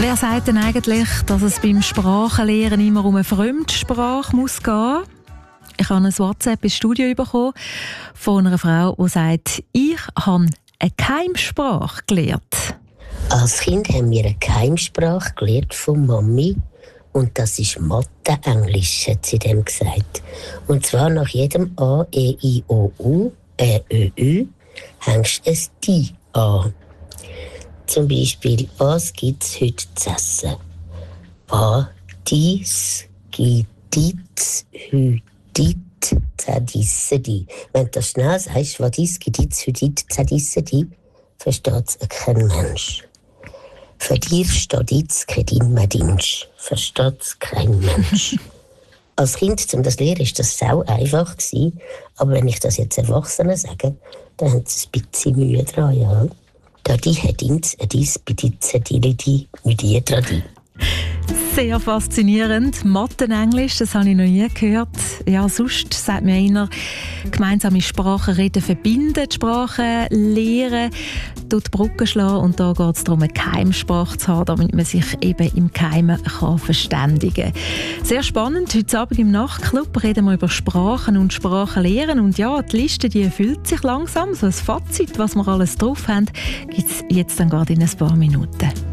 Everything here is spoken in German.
Wer sagt denn eigentlich, dass es beim Sprachenlernen immer um eine Fremdsprache muss gehen? Ich habe ein WhatsApp ins Studio bekommen von einer Frau, die sagt, ich habe eine Keimsprache gelernt. Als Kind haben wir eine Keimsprache gelernt von Mami. Und das ist Mathe-Englisch, hat sie dem gesagt. Und zwar nach jedem A, E, I, O, U, Ö, Ü, hängst ein «di» an. Zum Beispiel, was gibt es heute zu essen? Was, dies, giditz, hüdit, zedissedi. Wenn du das schnell sagst, was dies, giditz, hüdit, zedissedi, versteht es kein Mensch. Für dich steht jetzt kein Dinmedinsch. Versteht es kein Mensch. Als Kind, um das zu lernen, war das sau einfach gewesen. Aber wenn ich das jetzt Erwachsenen sage, dann haben sie ein bisschen Mühe dran, ja. Da die Hedins, dies, beditze, dilidi, müdiedradi. Sehr faszinierend. Mathe-Englisch, das habe ich noch nie gehört. Ja, sonst sagt mir einer, gemeinsame Sprachen reden verbinden, die Sprachen lehren, dort Brücken schlagen. Und da geht es darum, eine Keimsprache zu haben, damit man sich eben im Geheimen verständigen kann. Sehr spannend. Heute Abend im Nachtclub reden wir über Sprachen und Sprachenlehren. Und ja, die Liste die erfüllt sich langsam. So ein Fazit, was wir alles drauf haben, gibt es jetzt dann gerade in ein paar Minuten.